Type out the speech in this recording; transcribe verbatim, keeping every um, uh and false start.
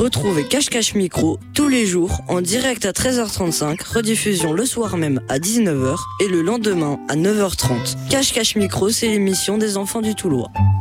Retrouvez Cache-Cache Micro tous les jours en direct à treize heures trente-cinq, rediffusion le soir même à dix-neuf heures et le lendemain à neuf heures trente. Cache-Cache Micro, c'est l'émission des enfants du Toulois.